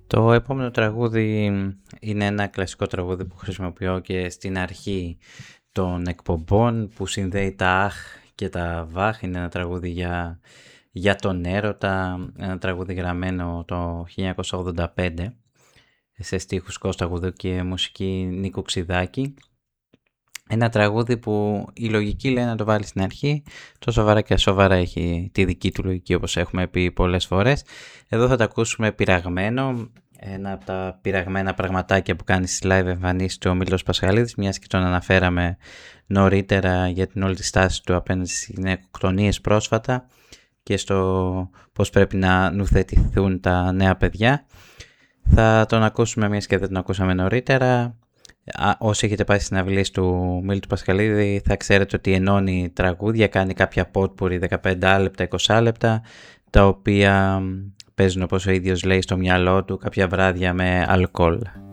Το επόμενο τραγούδι είναι ένα κλασικό τραγούδι που χρησιμοποιώ και στην αρχή των εκπομπών, που συνδέει τα αχ και τα βαχ. Είναι ένα τραγούδι για τον έρωτα, ένα τραγούδι γραμμένο το 1985 σε στίχους Κώστα Γουδού και μουσική Νίκου Ξιδάκη. Ένα τραγούδι που η λογική λέει να το βάλει στην αρχή, το σοβαρά και ασοβαρά έχει τη δική του λογική, όπως έχουμε πει πολλές φορές. Εδώ θα τα ακούσουμε πειραγμένο, ένα από τα πειραγμένα πραγματάκια που κάνει στις live εμφανίσεις του ο Μήλος Πασχαλίδης, μιας και τον αναφέραμε νωρίτερα για την όλη τη στάση του απέναντι στις γυναικοκτονίες πρόσφατα και στο πώς πρέπει να νουθετηθούν τα νέα παιδιά. Θα τον ακούσουμε μιας και δεν τον ακούσαμε νωρίτερα. Όσοι έχετε πάει στις συναυλίες του Μίλη του Πασχαλίδη θα ξέρετε ότι ενώνει τραγούδια, κάνει κάποια πότπουρι 15 λεπτά, 20 λεπτά, τα οποία παίζουν, όπως ο ίδιος λέει, στο μυαλό του κάποια βράδια με αλκοόλ.